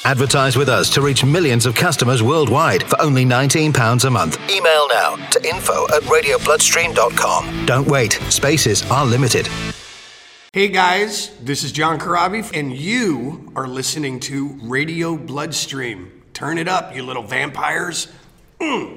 Advertise with us to reach millions of customers worldwide for only £19 a month. Email now to info@radiobloodstream.com. Don't wait. Spaces are limited. Hey guys, this is John Corabi, and you are listening to Radio Bloodstream. Turn it up, you little vampires.